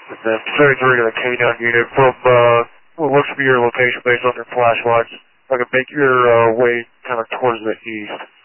And then 73 to the K-9 unit from what looks to be your location based on your flashlights. I can make your way kind of towards the east.